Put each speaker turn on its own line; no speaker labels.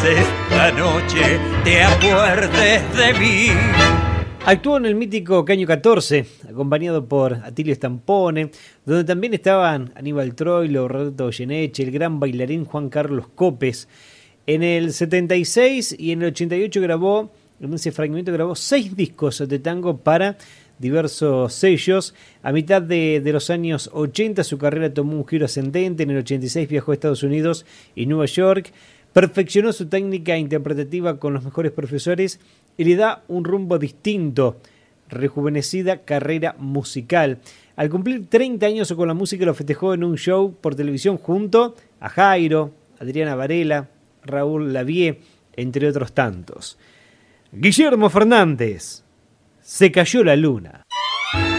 esta noche te acuerdes de mí.
Actuó en el mítico Caño 14, acompañado por Atilio Stampone, donde también estaban Aníbal Troilo, Roberto Goyeneche, el gran bailarín Juan Carlos Copes. En el 76 y en el 88 en ese fragmento grabó 6 discos de tango para diversos sellos. A mitad de los años 80 su carrera tomó un giro ascendente. En el 86 viajó a Estados Unidos y Nueva York. Perfeccionó su técnica interpretativa con los mejores profesores y le da un rumbo distinto, rejuvenecida carrera musical. Al cumplir 30 años con la música lo festejó en un show por televisión junto a Jairo, Adriana Varela, Raúl Lavie, entre otros tantos. Guillermo Fernández, Se cayó la luna.